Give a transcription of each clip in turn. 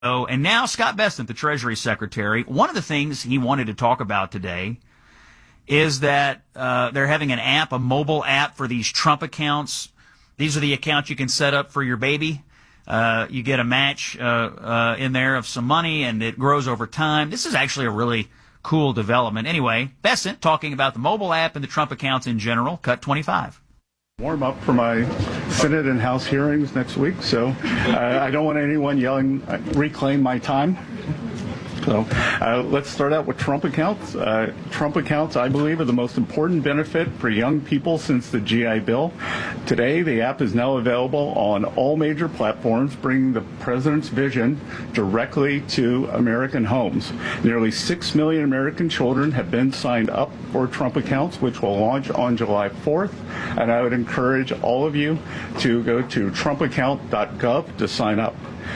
And now Scott Bessent, the Treasury Secretary. One of the things he wanted to talk about today is that they're having an app, a mobile app for these Trump accounts. These are the accounts you can set up for your baby. You get a match in there of some money, and it grows over time. This is actually a really cool development. Anyway, Bessent talking about the mobile app and the Trump accounts in general. Cut 25. Warm up for my Senate and House hearings next week, so I don't want anyone yelling, reclaim my time. So let's start out with Trump accounts. Trump accounts, I believe, are the most important benefit for young people since the GI Bill. Today, the app is now available on all major platforms, bringing the president's vision directly to American homes. Nearly 6 million American children have been signed up for Trump accounts, which will launch on July 4th. And I would encourage all of you to go to trumpaccount.gov to sign up.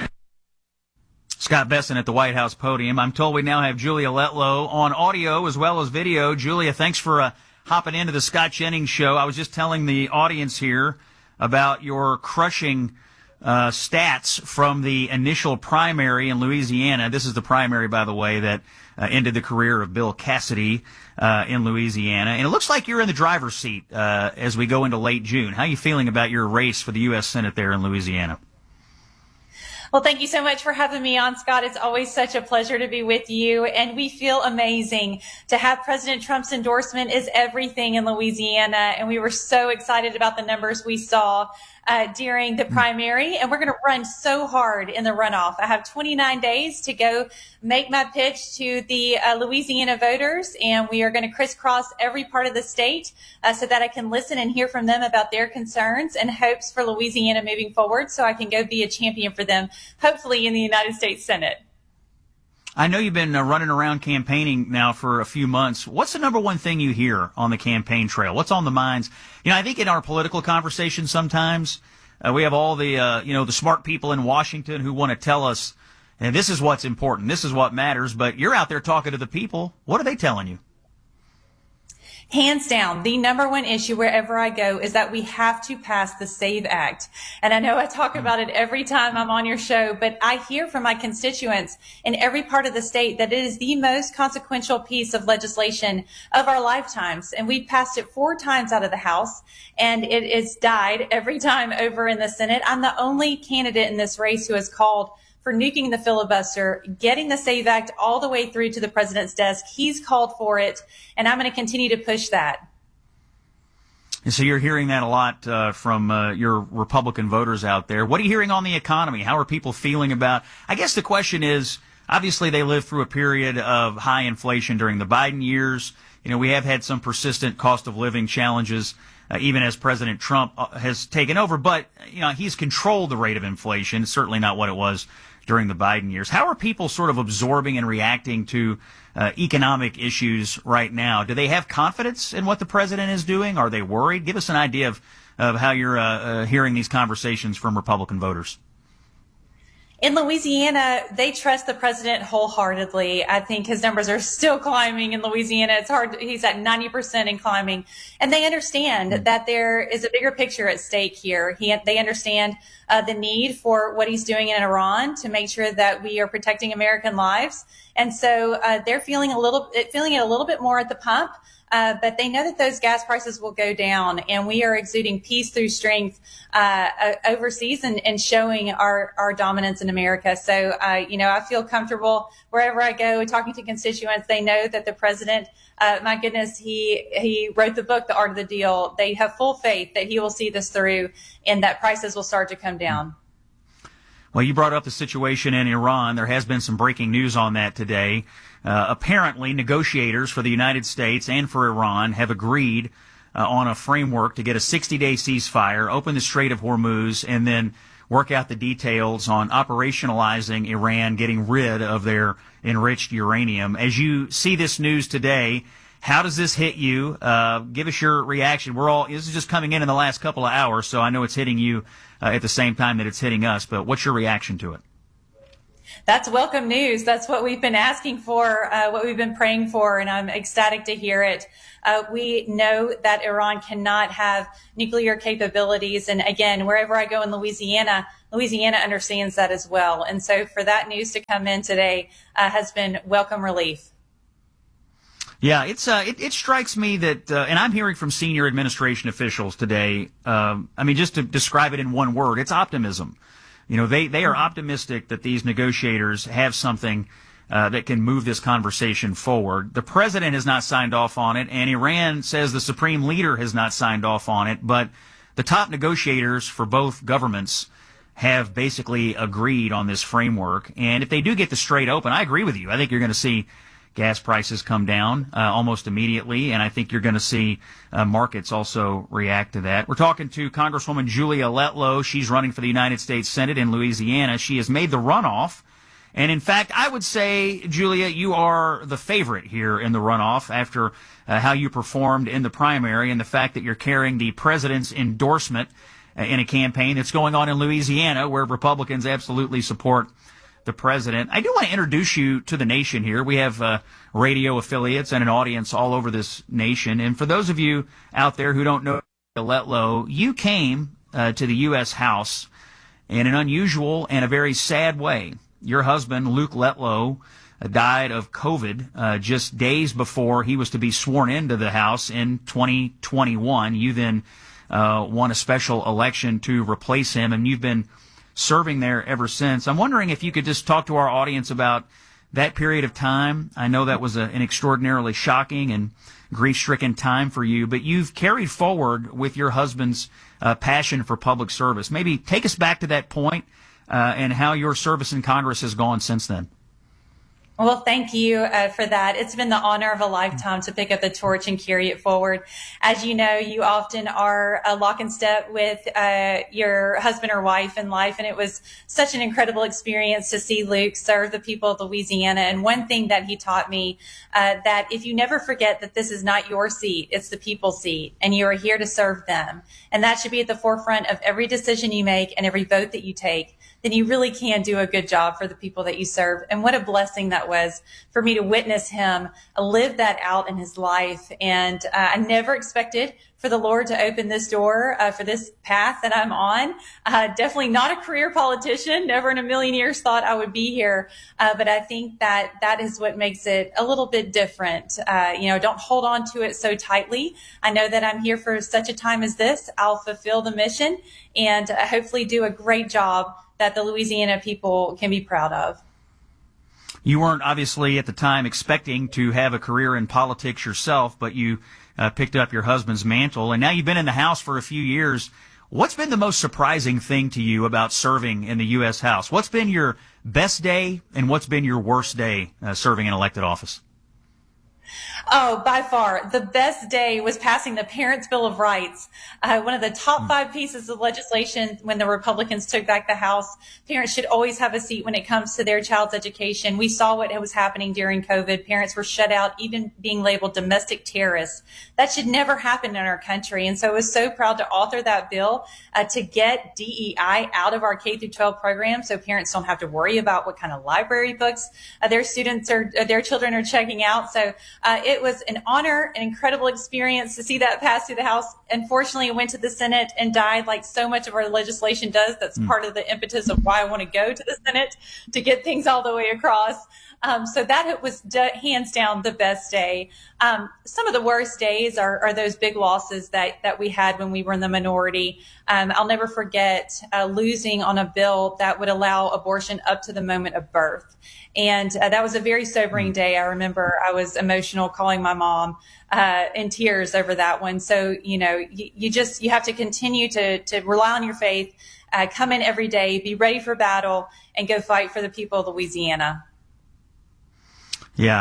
Scott Bessent at the White House podium. I'm told we now have Julia Letlow on audio as well as video. Julia, thanks for hopping into the Scott Jennings show. I was just telling the audience here about your crushing stats from the initial primary in Louisiana. This is the primary, by the way, that ended the career of Bill Cassidy in Louisiana. And it looks like you're in the driver's seat as we go into late June. How are you feeling about your race for the U.S. Senate there in Louisiana? Well, thank you so much for having me on, Scott. It's always such a pleasure to be with you. And we feel amazing to have President Trump's endorsement is everything in Louisiana. And we were so excited about the numbers we saw during the primary. And we're going to run so hard in the runoff. I have 29 days to go make my pitch to the Louisiana voters. And we are going to crisscross every part of the state so that I can listen and hear from them about their concerns and hopes for Louisiana moving forward so I can go be a champion for them, hopefully in the United States Senate. I know you've been running around campaigning now for a few months. What's the number one thing you hear on the campaign trail? What's on the minds? You know, I think in our political conversation sometimes we have all the, the smart people in Washington who want to tell us, and this is what's important, this is what matters, but you're out there talking to the people. What are they telling you? Hands down, the number one issue wherever I go is that we have to pass the SAVE Act. And I know I talk about it every time I'm on your show, but I hear from my constituents in every part of the state that it is the most consequential piece of legislation of our lifetimes. And we passed it 4 times out of the House, and it is died every time over in the Senate. I'm the only candidate in this race who has called for nuking the filibuster, getting the SAVE Act all the way through to the president's desk. He's called for it, and I'm going to continue to push that. And so you're hearing that a lot from your Republican voters out there. What are you hearing on the economy? How are people feeling about? I guess the question is, obviously they lived through a period of high inflation during the Biden years. You know, we have had some persistent cost of living challenges even as President Trump has taken over. But, you know, he's controlled the rate of inflation. It's certainly not what it was during the Biden years. How are people sort of absorbing and reacting to economic issues right now? Do they have confidence in what the president is doing? Are they worried? Give us an idea of how you're hearing these conversations from Republican voters. In Louisiana, they trust the president wholeheartedly. I think his numbers are still climbing in Louisiana. It's hard. He's at 90% and climbing. And they understand that there is a bigger picture at stake here. They understand the need for what he's doing in Iran to make sure that we are protecting American lives. And so they're feeling it a little bit more at the pump. But they know that those gas prices will go down, and we are exuding peace through strength overseas and showing our dominance in America. So, I feel comfortable wherever I go talking to constituents. They know that the president, my goodness, he wrote the book, The Art of the Deal. They have full faith that he will see this through and that prices will start to come down. Well, you brought up the situation in Iran. There has been some breaking news on that today. Apparently, negotiators for the United States and for Iran have agreed on a framework to get a 60-day ceasefire, open the Strait of Hormuz, and then work out the details on operationalizing Iran, getting rid of their enriched uranium. As you see this news today, how does this hit you? Give us your reaction. This is just coming in the last couple of hours, so I know it's hitting you at the same time that it's hitting us, but what's your reaction to it? That's welcome news. That's what we've been asking for, what we've been praying for, and I'm ecstatic to hear it. We know that Iran cannot have nuclear capabilities. And again, wherever I go in Louisiana Louisiana understands that as well. And so for that news to come in today has been welcome relief. Yeah, it strikes me that, and I'm hearing from senior administration officials today. Just to describe it in one word, it's optimism. They are optimistic that these negotiators have something that can move this conversation forward. The president has not signed off on it, and Iran says the supreme leader has not signed off on it. But the top negotiators for both governments have basically agreed on this framework. And if they do get the Strait open, I agree with you. I think you're going to see gas prices come down almost immediately, and I think you're going to see markets also react to that. We're talking to Congresswoman Julia Letlow. She's running for the United States Senate in Louisiana. She has made the runoff, and in fact, I would say, Julia, you are the favorite here in the runoff after how you performed in the primary and the fact that you're carrying the president's endorsement in a campaign that's going on in Louisiana, where Republicans absolutely support the president. I do want to introduce you to the nation here. We have radio affiliates and an audience all over this nation. And for those of you out there who don't know Letlow, you came to the U.S. House in an unusual and a very sad way. Your husband, Luke Letlow, died of COVID just days before he was to be sworn into the House in 2021. You then won a special election to replace him, and you've been serving there ever since. I'm wondering if you could just talk to our audience about that period of time. I know that was an extraordinarily shocking and grief-stricken time for you, but you've carried forward with your husband's passion for public service. Maybe take us back to that point and how your service in Congress has gone since then. Well, thank you for that. It's been the honor of a lifetime to pick up the torch and carry it forward. As you know, you often are lock and step with your husband or wife in life, and it was such an incredible experience to see Luke serve the people of Louisiana. And one thing that he taught me, that if you never forget that this is not your seat, it's the people's seat, and you are here to serve them. And that should be at the forefront of every decision you make and every vote that you take. Then you really can do a good job for the people that you serve. And what a blessing that was for me to witness him live that out in his life. And I never expected for the Lord to open this door for this path that I'm on. Definitely not a career politician. Never in a million years thought I would be here. But I think that is what makes it a little bit different. Don't hold on to it so tightly. I know that I'm here for such a time as this. I'll fulfill the mission and hopefully do a great job that the Louisiana people can be proud of. You weren't obviously at the time expecting to have a career in politics yourself, but you picked up your husband's mantle, and now you've been in the House for a few years. What's been the most surprising thing to you about serving in the U.S. House? What's been your best day, and what's been your worst day serving in elected office? Oh, by far, the best day was passing the Parents' Bill of Rights. One of the top 5 pieces of legislation when the Republicans took back the House. Parents should always have a seat when it comes to their child's education. We saw what was happening during COVID. Parents were shut out, even being labeled domestic terrorists. That should never happen in our country. And so I was so proud to author that bill to get DEI out of our K through 12 program, so parents don't have to worry about what kind of library books their students or their children are checking out. So it was an honor, an incredible experience to see that pass through the House. Unfortunately, it went to the Senate and died like so much of our legislation does. That's part of the impetus of why I want to go to the Senate, to get things all the way across. So that was hands down the best day. Some of the worst days are those big losses that we had when we were in the minority. I'll never forget losing on a bill that would allow abortion up to the moment of birth. And that was a very sobering day. I remember I was emotional, calling my mom in tears over that one. So, you have to continue to rely on your faith, come in every day, be ready for battle, and go fight for the people of Louisiana. Yeah,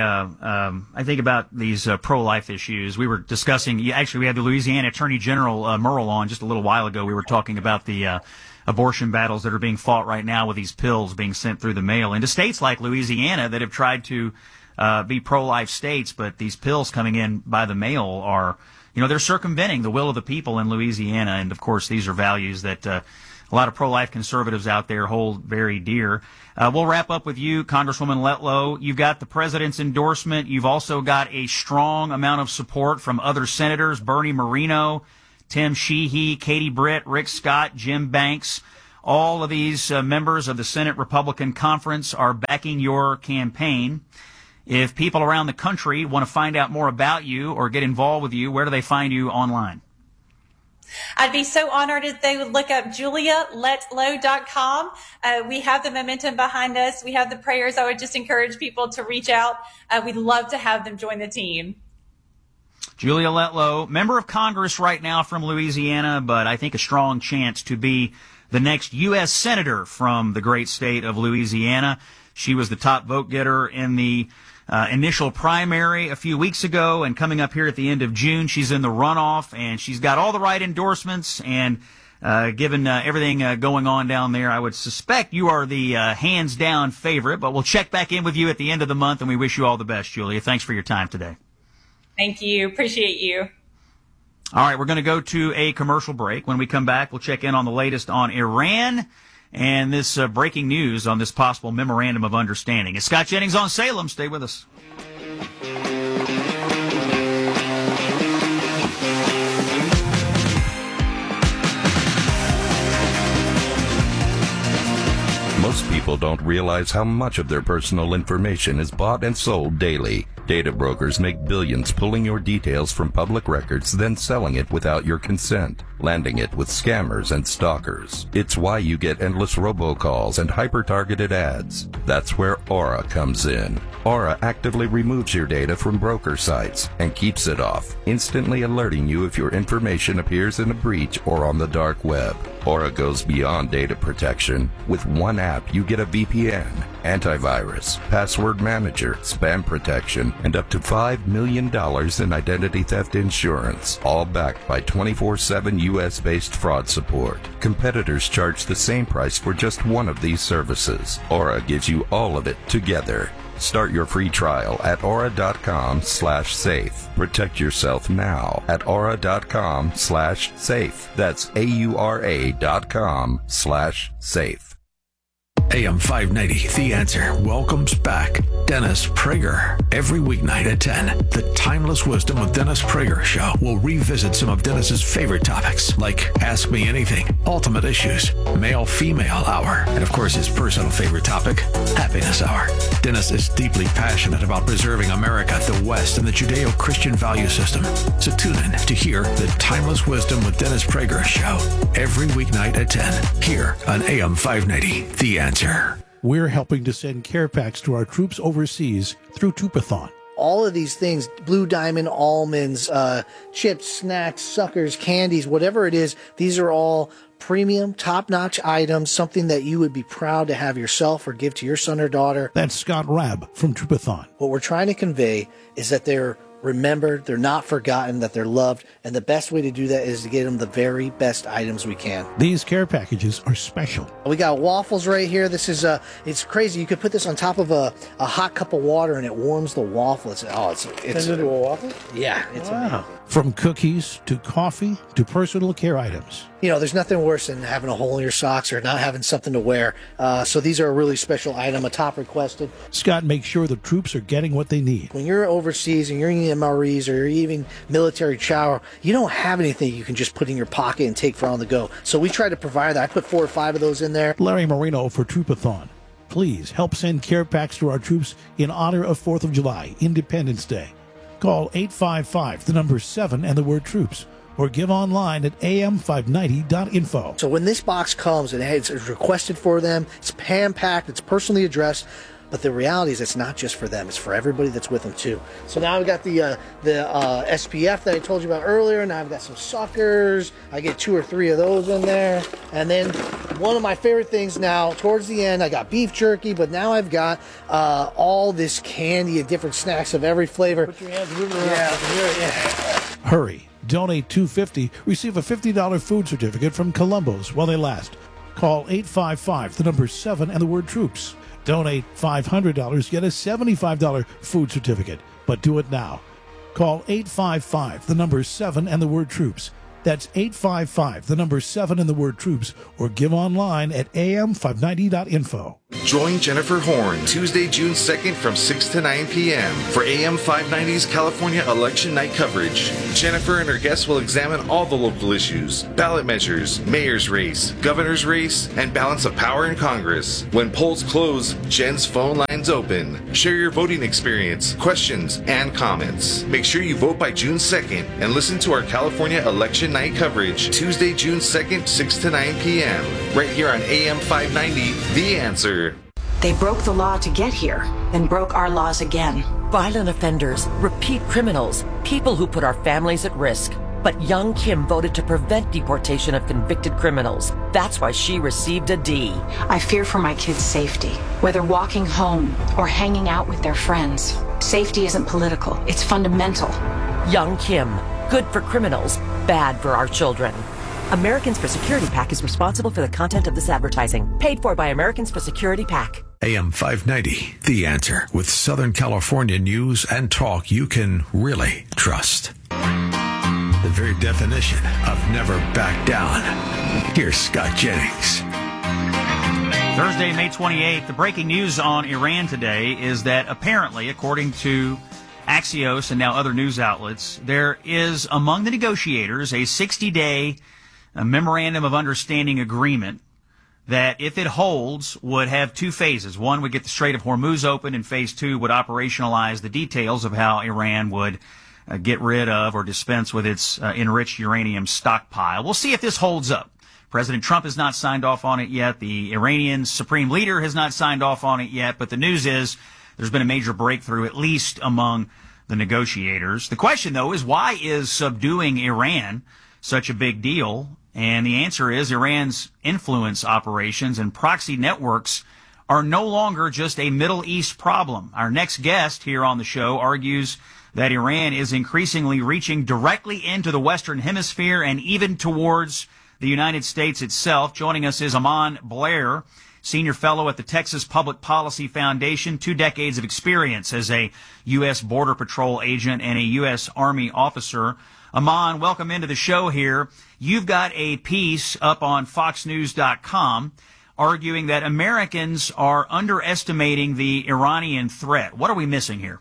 I think about these pro-life issues. We were discussing, actually, we had the Louisiana Attorney General Merle on just a little while ago. We were talking about the abortion battles that are being fought right now with these pills being sent through the mail into states like Louisiana that have tried to be pro-life states, but these pills coming in by the mail are, they're circumventing the will of the people in Louisiana. And, of course, these are values that a lot of pro-life conservatives out there hold very dear. We'll wrap up with you, Congresswoman Letlow. You've got the president's endorsement. You've also got a strong amount of support from other senators, Bernie Moreno, Tim Sheehy, Katie Britt, Rick Scott, Jim Banks, all of these members of the Senate Republican Conference are backing your campaign. If people around the country want to find out more about you or get involved with you, where do they find you online? I'd be so honored if they would look up julialetlow.com. We have the momentum behind us. We have the prayers. I would just encourage people to reach out. We'd love to have them join the team. Julia Letlow, member of Congress right now from Louisiana, but I think a strong chance to be the next U.S. Senator from the great state of Louisiana. She was the top vote getter in the initial primary a few weeks ago, and coming up here at the end of June, she's in the runoff, and she's got all the right endorsements, and given everything going on down there, I would suspect you are the hands-down favorite, but we'll check back in with you at the end of the month, and we wish you all the best, Julia. Thanks for your time today. Thank you. Appreciate you. All right, we're going to go to a commercial break. When we come back, we'll check in on the latest on Iran and this breaking news on this possible memorandum of understanding. It's Scott Jennings on Salem. Stay with us. Most people don't realize how much of their personal information is bought and sold daily. Data brokers make billions pulling your details from public records, then selling it without your consent, landing it with scammers and stalkers. It's why you get endless robocalls and hyper-targeted ads. That's where Aura comes in. Aura actively removes your data from broker sites and keeps it off, instantly alerting you if your information appears in a breach or on the dark web. Aura goes beyond data protection. With one app, you get a VPN, antivirus, password manager, spam protection, and up to $5 million in identity theft insurance, all backed by 24/7 U.S.-based fraud support. Competitors charge the same price for just one of these services. Aura gives you all of it together. Start your free trial at aura.com/safe. Protect yourself now at aura.com/safe. That's AURA.com/safe. AM 590, The Answer, welcomes back Dennis Prager. Every weeknight at 10, the Timeless Wisdom of Dennis Prager show will revisit some of Dennis's favorite topics, like Ask Me Anything, Ultimate Issues, Male-Female Hour, and of course his personal favorite topic, Happiness Hour. Dennis is deeply passionate about preserving America, the West, and the Judeo-Christian value system. So tune in to hear the Timeless Wisdom with Dennis Prager show every weeknight at 10, here on AM 590, The Answer. We're helping to send care packs to our troops overseas through Tupathon. All of these things, Blue Diamond, almonds, chips, snacks, suckers, candies, whatever it is, these are all premium, top-notch items, something that you would be proud to have yourself or give to your son or daughter. That's Scott Rabb from Tupathon. What we're trying to convey is that they're remembered, they're not forgotten, that they're loved, and the best way to do that is to get them the very best items we can. These care packages are special. We got waffles right here. This is it's crazy. You could put this on top of a hot cup of water and it warms the waffle. It's into a waffle? Yeah, it's amazing. From cookies to coffee to personal care items. You know, there's nothing worse than having a hole in your socks or not having something to wear. So these are a really special item, a top requested. Scott makes sure the troops are getting what they need. When you're overseas and you're eating MREs or you're eating military chow, you don't have anything you can just put in your pocket and take for on the go. So we try to provide that. I put 4 or 5 of those in there. Larry Marino for Troopathon. Please help send care packs to our troops in honor of 4th of July, Independence Day. Call 855, the number 7 and the word troops, or give online at am590.info. So when this box comes and it's requested for them, it's hand-packed, it's personally addressed, but the reality is it's not just for them, it's for everybody that's with them too. So now we've got the SPF that I told you about earlier. Now I've got some suckers. I get 2 or 3 of those in there. And then one of my favorite things now, towards the end, I got beef jerky, but now I've got all this candy and different snacks of every flavor. Put your hands moving around. Yeah. Hurry. Donate $250. Receive a $50 food certificate from Columbo's while they last. Call 855, the number 7 and the word troops. Donate $500, get a $75 food certificate. But do it now. Call 855, the number 7 and the word troops. That's 855, the number 7 and the word troops, or give online at am590.info. Join Jennifer Horn Tuesday, June 2nd from 6 to 9 p.m. for AM 590's California Election Night coverage. Jennifer and her guests will examine all the local issues, ballot measures, mayor's race, governor's race, and balance of power in Congress. When polls close, Jen's phone line's open. Share your voting experience, questions, and comments. Make sure you vote by June 2nd and listen to our California Election Night coverage Tuesday, June 2nd, 6 to 9 p.m. right here on AM 590, The Answer. They broke the law to get here, then broke our laws again. Violent offenders, repeat criminals, people who put our families at risk. But young Kim voted to prevent deportation of convicted criminals. That's why she received a D. I fear for my kids' safety, whether walking home or hanging out with their friends. Safety isn't political, it's fundamental. Young Kim, good for criminals, bad for our children. Americans for Security PAC is responsible for the content of this advertising. Paid for by Americans for Security PAC. AM 590, The Answer, with Southern California news and talk you can really trust. The very definition of never back down. Here's Scott Jennings. Thursday, May 28th, the breaking news on Iran today is that apparently, according to Axios and now other news outlets, there is among the negotiators a 60-day memorandum of understanding agreement that, if it holds, would have two phases. One would get the Strait of Hormuz open, and phase two would operationalize the details of how Iran would get rid of or dispense with its enriched uranium stockpile. We'll see if this holds up. President Trump has not signed off on it yet. The Iranian supreme leader has not signed off on it yet. But the news is there's been a major breakthrough, at least among the negotiators. The question, though, is why is subduing Iran such a big deal? And the answer is Iran's influence operations and proxy networks are no longer just a Middle East problem. Our next guest here on the show argues that Iran is increasingly reaching directly into the Western Hemisphere and even towards the United States itself. Joining us is Aman Blair, senior fellow at the Texas Public Policy Foundation, 2 decades of experience as a U.S. Border Patrol agent and a U.S. Army officer. Aman, welcome into the show here. You've got a piece up on FoxNews.com arguing that Americans are underestimating the Iranian threat. What are we missing here?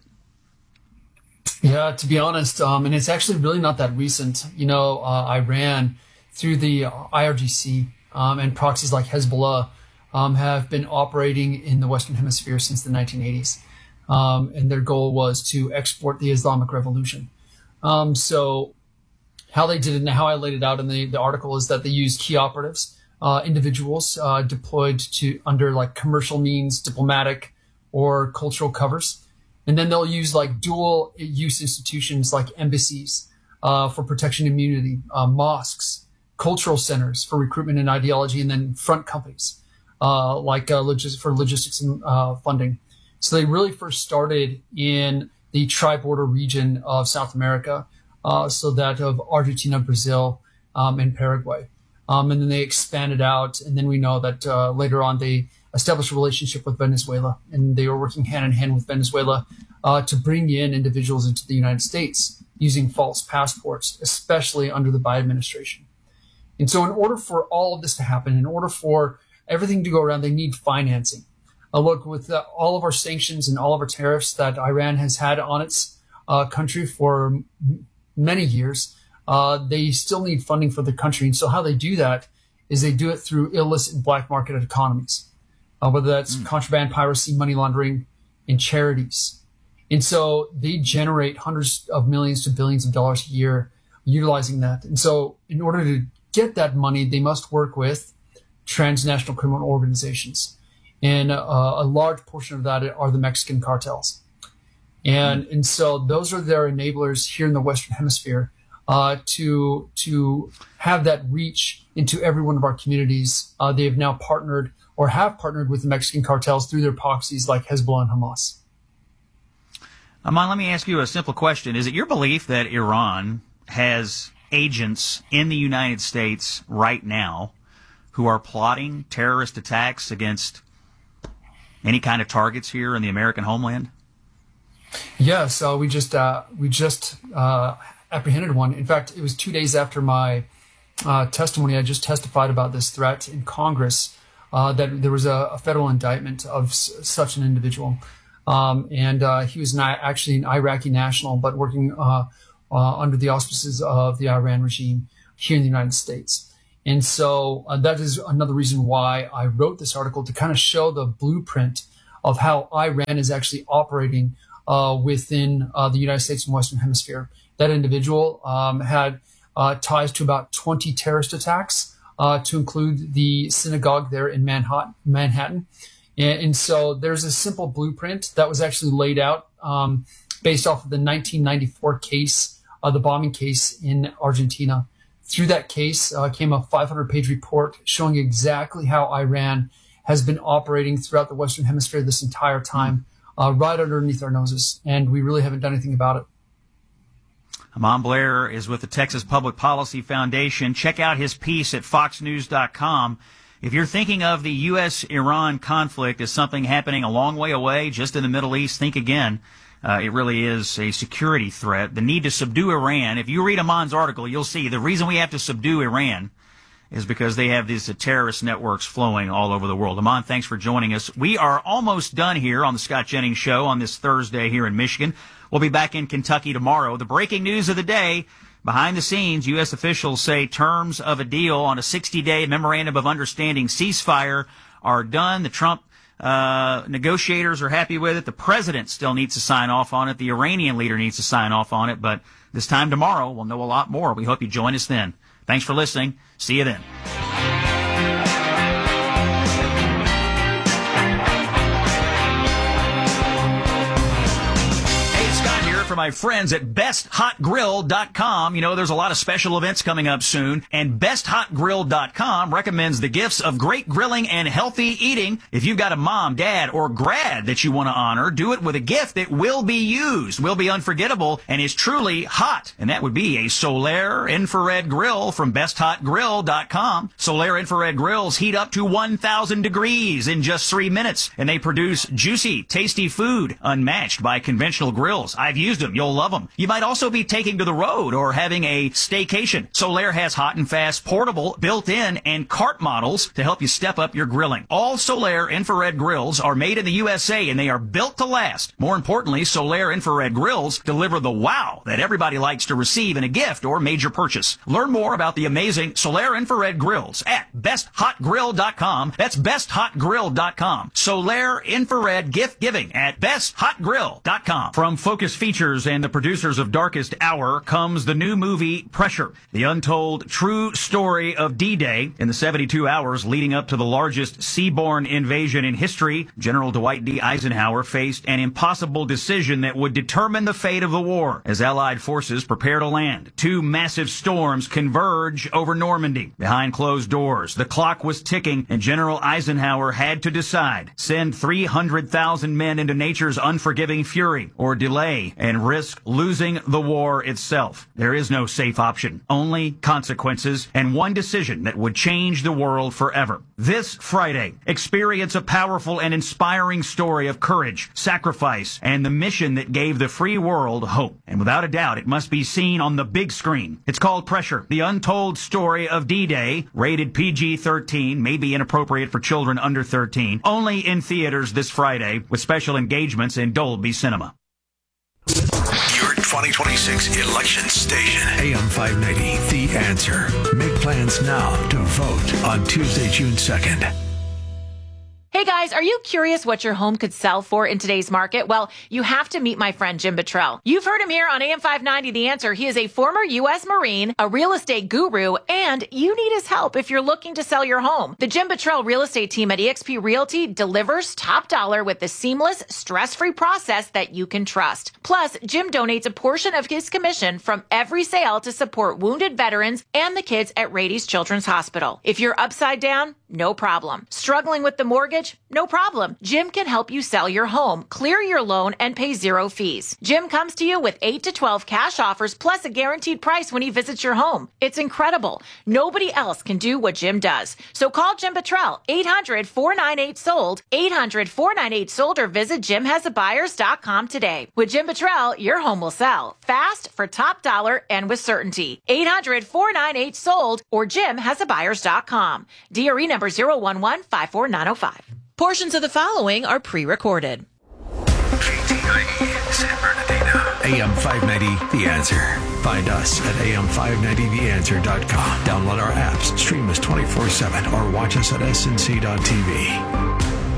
Yeah, to be honest, and it's actually really not that recent. Iran, through the IRGC and proxies like Hezbollah, have been operating in the Western Hemisphere since the 1980s. And their goal was to export the Islamic Revolution. So how they did it and how I laid it out in the article is that they used key operatives, individuals deployed to under like commercial means, diplomatic or cultural covers. And then they'll use like dual use institutions like embassies for protection immunity, mosques, cultural centers for recruitment and ideology, and then front companies for logistics and funding. So they really first started in the tri-border region of South America, so that of Argentina, Brazil, and Paraguay. And then they expanded out, and then we know that later on they established a relationship with Venezuela, and they were working hand in hand with Venezuela to bring in individuals into the United States using false passports, especially under the Biden administration. And so in order for all of this to happen, in order for everything to go around, they need financing. Look, with all of our sanctions and all of our tariffs that Iran has had on its country for many years, they still need funding for the country. And so how they do that is they do it through illicit black market economies, whether that's contraband, piracy, money laundering, and charities. And so they generate hundreds of millions to billions of dollars a year utilizing that. And so in order to get that money, they must work with transnational criminal organizations. And a large portion of that are the Mexican cartels. And so those are their enablers here in the Western Hemisphere to have that reach into every one of our communities. They have now partnered or have partnered with the Mexican cartels through their proxies like Hezbollah and Hamas. Aman, let me ask you a simple question. Is it your belief that Iran has agents in the United States right now who are plotting terrorist attacks against any kind of targets here in the American homeland? Yes, we just apprehended one. In fact, it was 2 days after my testimony, I just testified about this threat in Congress, that there was a federal indictment of such an individual. And he was actually an Iraqi national, but working under the auspices of the Iran regime here in the United States. And so that is another reason why I wrote this article, to kind of show the blueprint of how Iran is actually operating within the United States and Western Hemisphere. That individual had ties to about 20 terrorist attacks, to include the synagogue there in Manhattan. And so there's a simple blueprint that was actually laid out based off of the 1994 case, the bombing case in Argentina. Through that case came a 500-page report showing exactly how Iran has been operating throughout the Western Hemisphere this entire time, right underneath our noses, and we really haven't done anything about it. Amon Blair is with the Texas Public Policy Foundation. Check out his piece at foxnews.com. If you're thinking of the U.S.-Iran conflict as something happening a long way away, just in the Middle East, think again. It really is a security threat. The need to subdue Iran. If you read Amon's article, you'll see the reason we have to subdue Iran is because they have these terrorist networks flowing all over the world. Amon, thanks for joining us. We are almost done here on the Scott Jennings Show on this Thursday here in Michigan. We'll be back in Kentucky tomorrow. The breaking news of the day, behind the scenes, U.S. officials say terms of a deal on a 60-day memorandum of understanding ceasefire are done. The Trump negotiators are happy with it. The president still needs to sign off on it. The Iranian leader needs to sign off on it. But this time tomorrow, we'll know a lot more. We hope you join us then. Thanks for listening. See you then. For my friends at BestHotGrill.com. You know, there's a lot of special events coming up soon, and BestHotGrill.com recommends the gifts of great grilling and healthy eating. If you've got a mom, dad, or grad that you want to honor, do it with a gift that will be used, will be unforgettable, and is truly hot. And that would be a Solaire infrared grill from BestHotGrill.com. Solaire infrared grills heat up to 1,000 degrees in just 3 minutes, and they produce juicy, tasty food unmatched by conventional grills. I've used them. You'll love them. You might also be taking to the road or having a staycation. Solaire has hot and fast, portable, built-in, and cart models to help you step up your grilling. All Solaire infrared grills are made in the USA, and they are built to last. More importantly, Solaire infrared grills deliver the wow that everybody likes to receive in a gift or major purchase. Learn more about the amazing Solaire infrared grills at BestHotGrill.com. That's BestHotGrill.com. Solaire infrared gift giving at BestHotGrill.com. From Focus Features and the producers of Darkest Hour comes the new movie Pressure, the untold true story of D-Day. In the 72 hours leading up to the largest seaborne invasion in history, General Dwight D. Eisenhower faced an impossible decision that would determine the fate of the war. As Allied forces prepare to land, two massive storms converge over Normandy. Behind closed doors, the clock was ticking, and General Eisenhower had to decide: send 300,000 men into nature's unforgiving fury, or delay and risk losing the war itself. There is no safe option, only consequences, and one decision that would change the world forever. This Friday, experience a powerful and inspiring story of courage, sacrifice, and the mission that gave the free world hope. And without a doubt, it must be seen on the big screen. It's called Pressure, the untold story of D-Day, rated PG-13, may be inappropriate for children under 13, only in theaters this Friday, with special engagements in Dolby Cinema. Your 2026 election station. AM 590, The Answer. Make plans now to vote on Tuesday, June 2nd. Hey guys, are you curious what your home could sell for in today's market? Well, you have to meet my friend Jim Buttrell. You've heard him here on AM 590 The Answer. He is a former U.S. Marine, a real estate guru, and you need his help if you're looking to sell your home. The Jim Buttrell real estate team at eXp Realty delivers top dollar with the seamless, stress-free process that you can trust. Plus, Jim donates a portion of his commission from every sale to support wounded veterans and the kids at Rady's Children's Hospital. If you're upside down, No problem. Struggling with the mortgage? No problem. Jim can help you sell your home, clear your loan, and pay 0 fees. Jim comes to you with 8 to 12 cash offers plus a guaranteed price when he visits your home. It's incredible. Nobody else can do what Jim does. So call Jim Buttrell, 800-498-SOLD, 800-498-SOLD, or visit JimHasABuyers.com today. With Jim Buttrell, your home will sell fast, for top dollar, and with certainty. 800-498-SOLD or JimHasABuyers.com. DRE number 011-54905. Portions of the following are pre-recorded. KTIE, San Bernardino. AM 590, The Answer. Find us at am590theanswer.com. Download our apps, stream us 24/7, or watch us at snc.tv.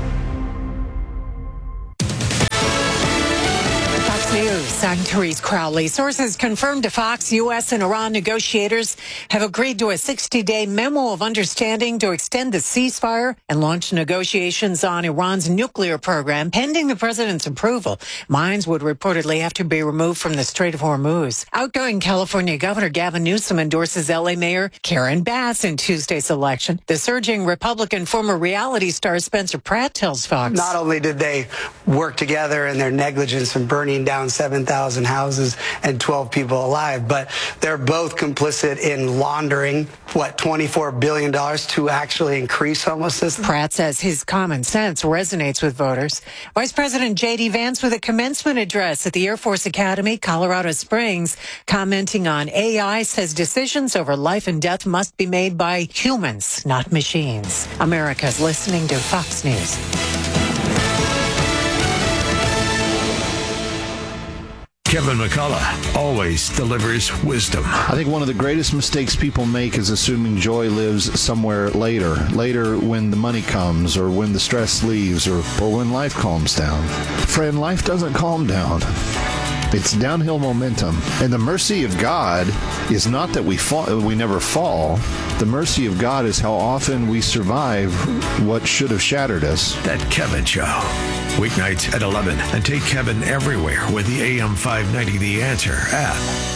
News. I'm Therese Crowley. Sources confirmed to Fox U.S. and Iran negotiators have agreed to a 60-day memo of understanding to extend the ceasefire and launch negotiations on Iran's nuclear program pending the president's approval. Mines would reportedly have to be removed from the Strait of Hormuz. Outgoing California Governor Gavin Newsom endorses L.A. Mayor Karen Bass in Tuesday's election. The surging Republican former reality star Spencer Pratt tells Fox. Not only did they work together in their negligence in burning down 7,000 houses and 12 people alive, but they're both complicit in laundering, $24 billion to actually increase homelessness. Pratt says his common sense resonates with voters. Vice President J.D. Vance with a commencement address at the Air Force Academy, Colorado Springs, commenting on AI, says decisions over life and death must be made by humans, not machines. America's listening to Fox News. Kevin McCullough always delivers wisdom. I think one of the greatest mistakes people make is assuming joy lives somewhere later when the money comes, or when the stress leaves, or when life calms down. Friend, life doesn't calm down. It's downhill momentum. And the mercy of God is not that we never fall. The mercy of God is how often we survive what should have shattered us. That Kevin Show. Weeknights at 11. And take Kevin everywhere with the AM 590 The Answer app.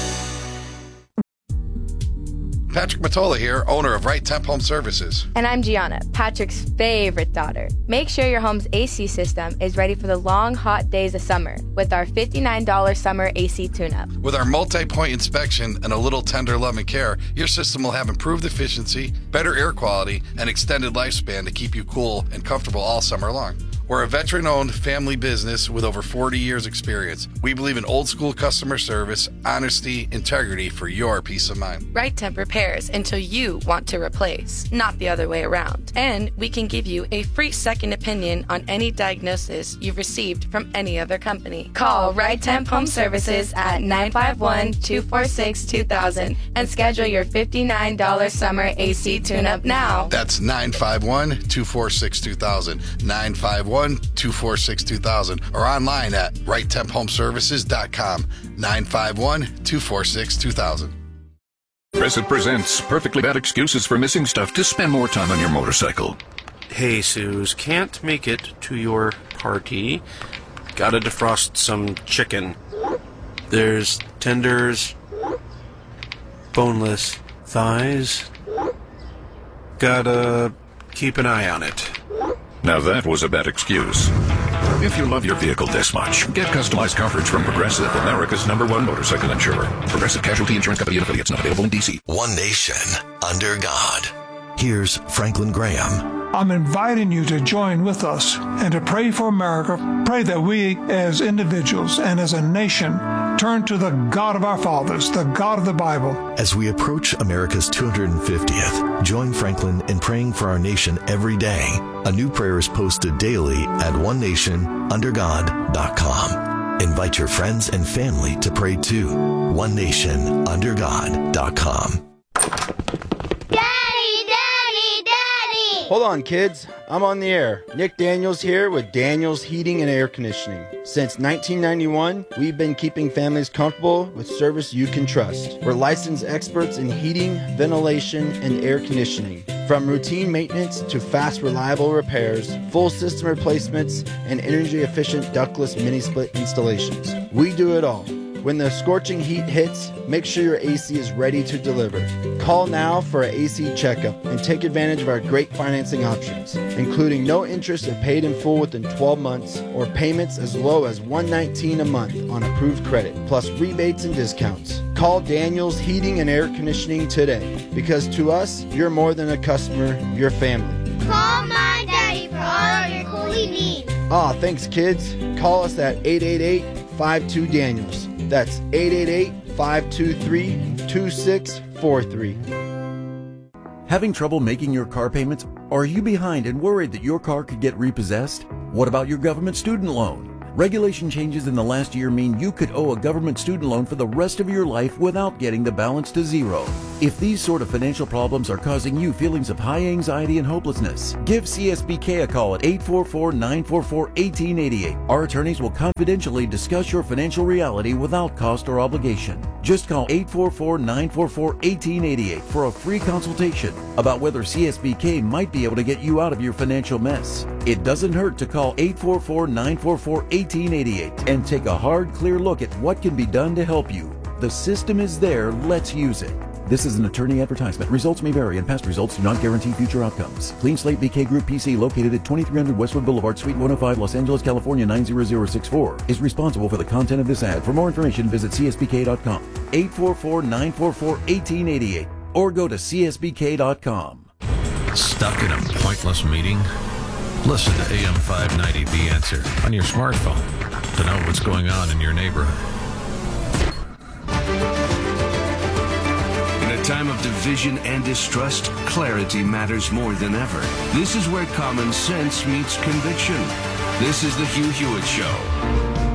Patrick Matola here, owner of Right Temp Home Services. And I'm Gianna, Patrick's favorite daughter. Make sure your home's AC system is ready for the long, hot days of summer with our $59 summer AC tune-up. With our multi-point inspection and a little tender love and care, your system will have improved efficiency, better air quality, and extended lifespan to keep you cool and comfortable all summer long. We're a veteran-owned family business with over 40 years experience. We believe in old-school customer service, honesty, integrity for your peace of mind. Right Temp repairs until you want to replace, not the other way around. And we can give you a free second opinion on any diagnosis you've received from any other company. Call Right Temp Home Services at 951-246-2000 and schedule your $59 summer AC tune-up now. That's 951-246-2000. 951-246-2000 or online at righttemphomeservices.com. 951-246-2000. Crescent presents Perfectly Bad Excuses for Missing Stuff to Spend More Time on Your Motorcycle. Hey, Suze, can't make it to your party. Gotta defrost some chicken. There's tenders, boneless thighs. Gotta keep an eye on it. Now that was a bad excuse. If you love your vehicle this much, get customized coverage from Progressive, America's #1 motorcycle insurer. Progressive Casualty Insurance Company and affiliates, not available in D.C. One nation under God. Here's Franklin Graham. I'm inviting you to join with us and to pray for America. Pray that we as individuals and as a nation turn to the God of our fathers, the God of the Bible. As we approach America's 250th, join Franklin in praying for our nation every day. A new prayer is posted daily at onenationundergod.com. Invite your friends and family to pray too. onenationundergod.com. Hold on, kids. I'm on the air. Nick Daniels here with Daniels Heating and Air Conditioning. Since 1991, we've been keeping families comfortable with service you can trust. We're licensed experts in heating, ventilation, and air conditioning. From routine maintenance to fast, reliable repairs, full system replacements, and energy-efficient ductless mini-split installations. We do it all. When the scorching heat hits, make sure your AC is ready to deliver. Call now for an AC checkup and take advantage of our great financing options, including no interest if paid in full within 12 months or payments as low as $119 a month on approved credit, plus rebates and discounts. Call Daniels Heating and Air Conditioning today, because to us, you're more than a customer, you're family. Call my daddy for all your cooling needs. Aw, thanks kids. Call us at 888-52-DANIELS. That's 888-523-2643. Having trouble making your car payments? Are you behind and worried that your car could get repossessed? What about your government student loan? Regulation changes in the last year mean you could owe a government student loan for the rest of your life without getting the balance to zero. If these sort of financial problems are causing you feelings of high anxiety and hopelessness, give CSBK a call at 844-944-1888. Our attorneys will confidentially discuss your financial reality without cost or obligation. Just call 844-944-1888 for a free consultation about whether CSBK might be able to get you out of your financial mess. It doesn't hurt to call 844-944-1888 and take a hard, clear look at what can be done to help you. The system is there. Let's use it. This is an attorney advertisement. Results may vary, and past results do not guarantee future outcomes. Clean Slate BK Group PC, located at 2300 Westwood Boulevard, Suite 105, Los Angeles, California 90064, is responsible for the content of this ad. For more information, visit csbk.com, 844-944-1888, or go to csbk.com. Stuck in a pointless meeting? Listen to AM 590 The Answer on your smartphone to know what's going on in your neighborhood. In a time of division and distrust, clarity matters more than ever. This is where common sense meets conviction. This is the Hugh Hewitt Show.